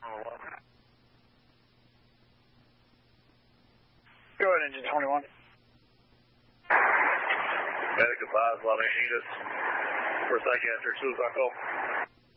Go ahead, engine 21. Medic advised, Los Angeles for psychiatric suicide call.